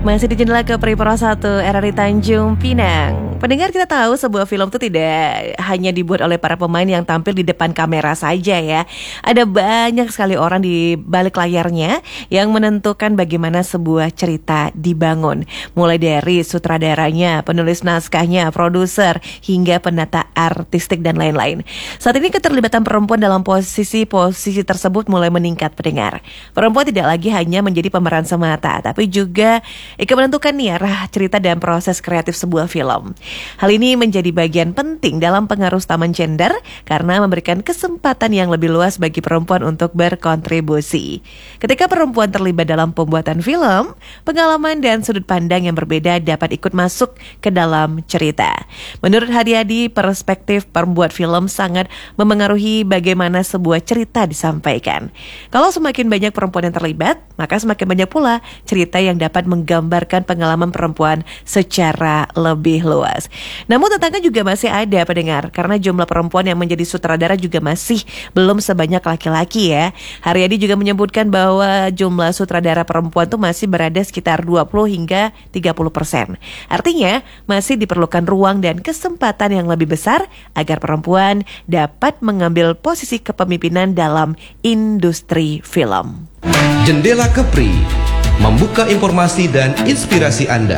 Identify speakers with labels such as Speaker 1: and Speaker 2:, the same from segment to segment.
Speaker 1: Masih di Jendela Kepri Pro 1 RRI Tanjung Pinang. Pendengar, kita tahu sebuah film itu tidak hanya dibuat oleh para pemain yang tampil di depan kamera saja ya. Ada banyak sekali orang di balik layarnya yang menentukan bagaimana sebuah cerita dibangun. Mulai dari sutradaranya, penulis naskahnya, produser, hingga penata artistik dan lain-lain. Saat ini keterlibatan perempuan dalam posisi tersebut mulai meningkat, pendengar. Perempuan tidak lagi hanya menjadi pemeran semata, tapi juga ikut menentukan nih arah cerita dan proses kreatif sebuah film. Hal ini menjadi bagian penting dalam pengaruh taman gender karena memberikan kesempatan yang lebih luas bagi perempuan untuk berkontribusi. Ketika perempuan terlibat dalam pembuatan film, pengalaman dan sudut pandang yang berbeda dapat ikut masuk ke dalam cerita. Menurut Haryadi, perspektif pembuat film sangat memengaruhi bagaimana sebuah cerita disampaikan. Kalau semakin banyak perempuan yang terlibat, maka semakin banyak pula cerita yang dapat menggambarkan pengalaman perempuan secara lebih luas. Namun tantangan juga masih ada, pendengar, karena jumlah perempuan yang menjadi sutradara juga masih belum sebanyak laki-laki ya. Haryadi juga menyebutkan bahwa jumlah sutradara perempuan itu masih berada sekitar 20 hingga 30%. Artinya masih diperlukan ruang dan kesempatan yang lebih besar agar perempuan dapat mengambil posisi kepemimpinan dalam industri film.
Speaker 2: Jendela Kepri, membuka informasi dan inspirasi Anda.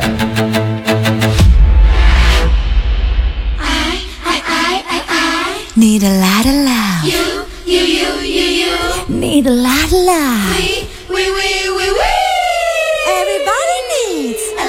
Speaker 3: Need a lot of love.
Speaker 4: You.
Speaker 3: Need a lot of love.
Speaker 4: We.